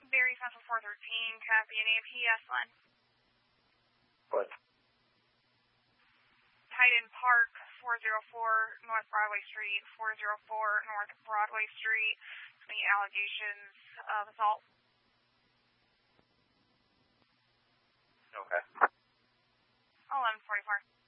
Barry Central 413, copy an APS line. What? Titan Park, 404 North Broadway Street, 404 North Broadway Street, the allegations of assault. Okay. 1144.